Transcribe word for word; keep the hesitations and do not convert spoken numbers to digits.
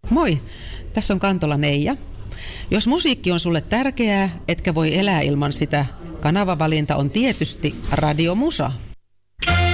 Moi, tässä on Kantola Neija. Jos musiikki on sulle tärkeää, etkä voi elää ilman sitä, kanavavalinta on tietysti Radio Musa.